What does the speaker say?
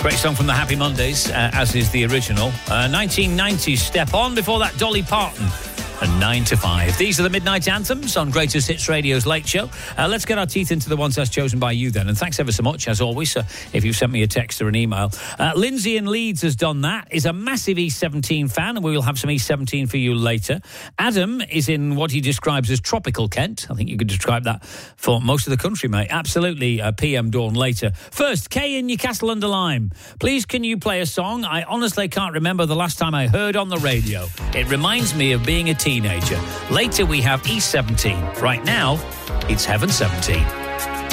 Great song from the Happy Mondays, as is the original. 1990s Step On, before that Dolly Parton. And 9 to 5. These are the Midnight Anthems on Greatest Hits Radio's Late Show. Let's get our teeth into the ones that's chosen by you then. And thanks ever so much, as always, if you've sent me a text or an email. Lindsay in Leeds has done that, is a massive E17 fan, and we will have some E17 for you later. Adam is in what he describes as tropical Kent. I think you could describe that for most of the country, mate. Absolutely, PM Dawn later. First, Kay in Newcastle-under-Lyme. Please, can you play a song I honestly can't remember the last time I heard on the radio. It reminds me of being a teenager. Later we have E17. Right now, it's Heaven 17.